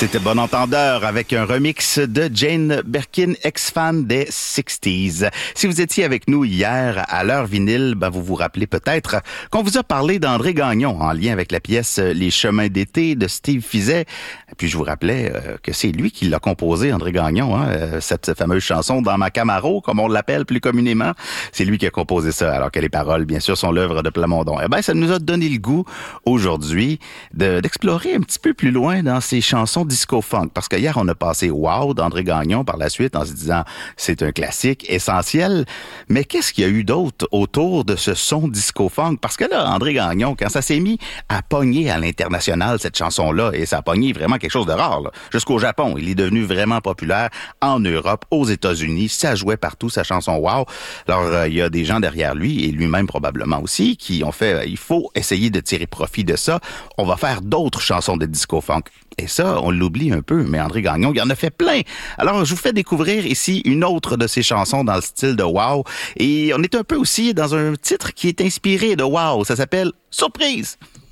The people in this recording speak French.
C'était Bon Entendeur avec un remix de Jane Birkin, ex-fan des 60s. Si vous étiez avec nous hier à l'heure vinyle, vous vous rappelez peut-être qu'on vous a parlé d'André Gagnon en lien avec la pièce Les Chemins d'été de Steve Fizet. Et puis je vous rappelais que c'est lui qui l'a composé, André Gagnon, cette fameuse chanson Dans ma Camaro, comme on l'appelle plus communément. C'est lui qui a composé ça, alors que les paroles, bien sûr, sont l'œuvre de Plamondon. Ça nous a donné le goût aujourd'hui d'explorer un petit peu plus loin dans ces chansons disco-funk. Parce que hier, on a passé Wow d'André Gagnon par la suite en se disant c'est un classique essentiel. Mais qu'est-ce qu'il y a eu d'autre autour de ce son disco-funk? Parce que là, André Gagnon, quand ça s'est mis à pogner à l'international, cette chanson-là, et ça a pogné vraiment quelque chose de rare, là, jusqu'au Japon. Il est devenu vraiment populaire en Europe, aux États-Unis. Ça jouait partout, sa chanson Wow. Alors, il y a des gens derrière lui, et lui-même probablement aussi, qui ont fait, il faut essayer de tirer profit de ça. On va faire d'autres chansons de disco-funk. Et ça, on l'oublie un peu, mais André Gagnon, il en a fait plein. Alors, je vous fais découvrir ici une autre de ses chansons dans le style de Wow. Et on est un peu aussi dans un titre qui est inspiré de Wow. Ça s'appelle Surprise.